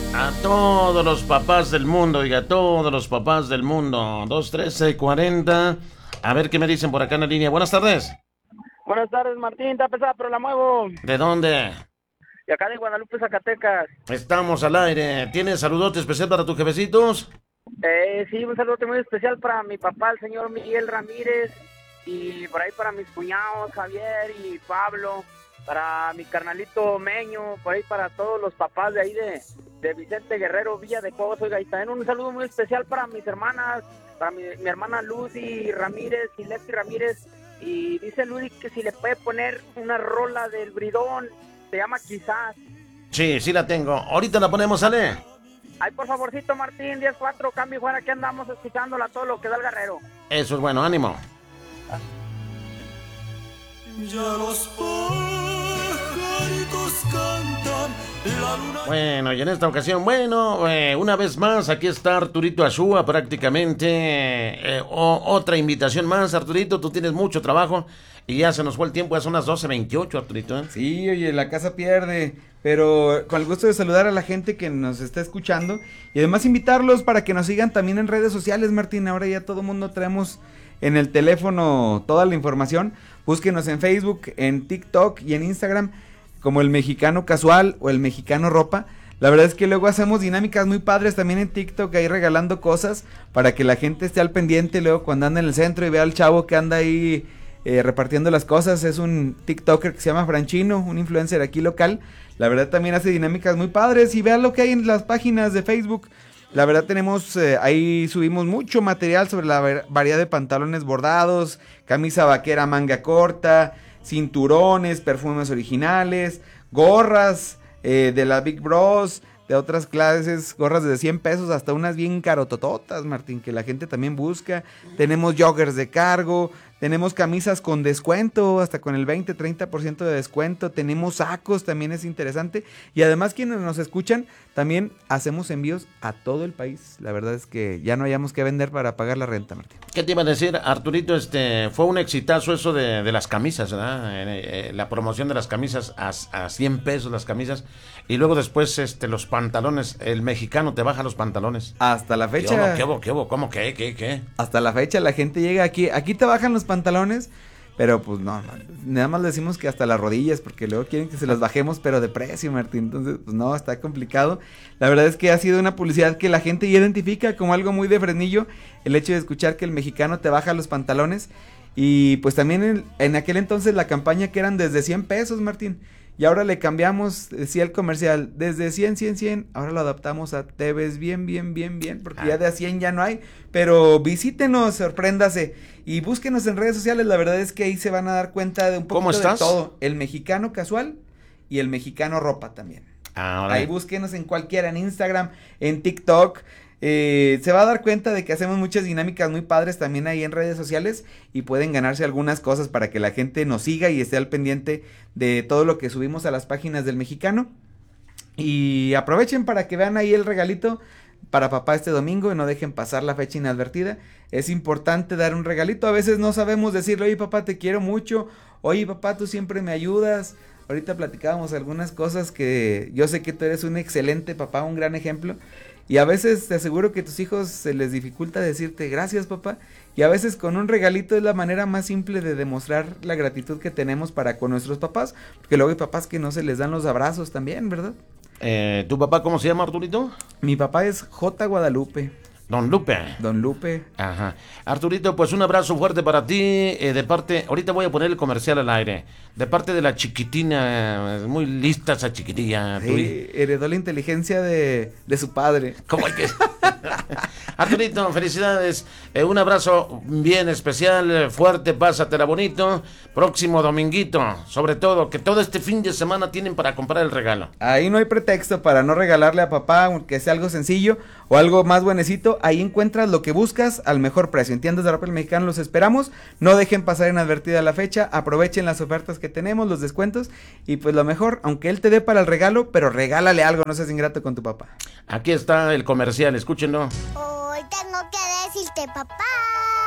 A todos los papás del mundo, oiga, a todos los papás del mundo. 213-40. A ver qué me dicen por acá en la línea. Buenas tardes. Buenas tardes, Martín. Está pesada, pero la muevo. ¿De dónde? De acá de Guadalupe, Zacatecas. Estamos al aire. ¿Tienes saludote especial para tus jefecitos? Sí, un saludo muy especial para mi papá, el señor Miguel Ramírez. Y por ahí para mis cuñados, Javier y Pablo. Para mi carnalito Meño. Por ahí para todos los papás de ahí de Vicente Guerrero, Villa de Cobos. Oiga, y también un saludo muy especial para mis hermanas. Para mi hermana Lucy Ramírez y Leti Ramírez. Y dice Lucy que si le puede poner una rola del Bridón. Se llama Quizás. Sí, sí la tengo. Ahorita la ponemos, ¿sale? Ay, por favorcito, Martín, 10-4, cambio fuera, que andamos escuchándola todo lo que da el Guerrero. Eso es bueno, ánimo. Ya los pajaritos cantan, la luna... Bueno, y en esta ocasión, una vez más, aquí está Arturito Ashua prácticamente. Otra invitación más, Arturito, tú tienes mucho trabajo y ya se nos fue el tiempo, ya son las 12:28, Arturito. Sí, oye, la casa pierde, pero con el gusto de saludar a la gente que nos está escuchando y además invitarlos para que nos sigan también en redes sociales, Martín. Ahora ya todo el mundo traemos en el teléfono toda la información. Búsquenos en Facebook, en TikTok y en Instagram como El Mexicano Casual o El Mexicano Ropa. La verdad es que luego hacemos dinámicas muy padres también en TikTok, ahí regalando cosas para que la gente esté al pendiente luego cuando anda en el centro y vea al chavo que anda ahí repartiendo las cosas. Es un TikToker que se llama Franchino, un influencer aquí local. La verdad también hace dinámicas muy padres y vean lo que hay en las páginas de Facebook. La verdad tenemos, ahí subimos mucho material sobre la variedad de pantalones bordados, camisa vaquera manga corta, cinturones, perfumes originales, gorras de la Big Bros, de otras clases, gorras de 100 pesos hasta unas bien carotototas, Martín, que la gente también busca. Tenemos joggers de cargo, tenemos camisas con descuento, hasta con el 20-30% de descuento, tenemos sacos, también es interesante. Y además quienes nos escuchan, también hacemos envíos a todo el país. La verdad es que ya no hayamos que vender para pagar la renta, Martín. ¿Qué te iba a decir, Arturito? Fue un exitazo eso de las camisas, ¿verdad? La promoción de las camisas a 100 pesos las camisas. Y luego después los pantalones, el mexicano te baja los pantalones. Hasta la fecha. ¿Qué hubo? ¿Cómo qué? Hasta la fecha la gente llega aquí te bajan los pantalones, pero pues no, nada más decimos que hasta las rodillas, porque luego quieren que se las bajemos, pero de precio, Martín. Entonces, pues no, está complicado. La verdad es que ha sido una publicidad que la gente identifica como algo muy de frenillo, el hecho de escuchar que el mexicano te baja los pantalones. Y pues también en aquel entonces la campaña que eran desde 100 pesos, Martín. Y ahora le cambiamos, decía el comercial, desde 100, ahora lo adaptamos a te ves bien, porque ya de a 100 ya no hay. Pero visítenos, sorpréndase y búsquenos en redes sociales. La verdad es que ahí se van a dar cuenta de un poquito de todo. El Mexicano Casual y el Mexicano Ropa también. Ahí búsquenos en cualquiera, en Instagram, en TikTok. Se va a dar cuenta de que hacemos muchas dinámicas muy padres también ahí en redes sociales y pueden ganarse algunas cosas para que la gente nos siga y esté al pendiente de todo lo que subimos a las páginas del Mexicano. Y aprovechen para que vean ahí el regalito para papá este domingo y no dejen pasar la fecha inadvertida. Es importante dar un regalito, a veces no sabemos decirle, oye papá te quiero mucho, oye papá tú siempre me ayudas. Ahorita platicábamos algunas cosas que yo sé que tú eres un excelente papá, un gran ejemplo. Y a veces te aseguro que a tus hijos se les dificulta decirte gracias papá. Y a veces con un regalito es la manera más simple de demostrar la gratitud que tenemos para con nuestros papás. Porque luego hay papás que no se les dan los abrazos también, ¿verdad? ¿Tu papá cómo se llama, Arturito? Mi papá es J. Guadalupe. Don Lupe. Don Lupe. Ajá. Arturito, pues un abrazo fuerte para ti, de parte, ahorita voy a poner el comercial al aire, de parte de la chiquitina, muy lista esa chiquitilla. Sí, heredó la inteligencia de su padre. ¿Cómo hay que...? Arturito, felicidades, un abrazo bien especial, fuerte, pásatela bonito, próximo dominguito, sobre todo, que todo este fin de semana tienen para comprar el regalo. Ahí no hay pretexto para no regalarle a papá, aunque sea algo sencillo o algo más buenecito, ahí encuentras lo que buscas al mejor precio. En tiendas de ropa El Mexicano los esperamos, no dejen pasar inadvertida la fecha, aprovechen las ofertas que tenemos, los descuentos, y pues lo mejor, aunque él te dé para el regalo, pero regálale algo, no seas ingrato con tu papá. Aquí está el comercial, escúchenlo. Hoy tengo que decirte, papá.